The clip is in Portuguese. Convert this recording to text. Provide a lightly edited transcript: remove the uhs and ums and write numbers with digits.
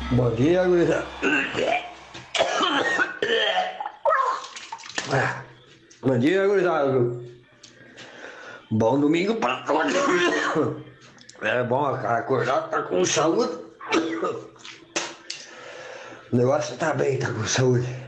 Bom dia, gurizada. Bom dia, gurizada. Bom domingo pra todos. É bom acordar, tá com saúde. O negócio tá bem, tá com saúde.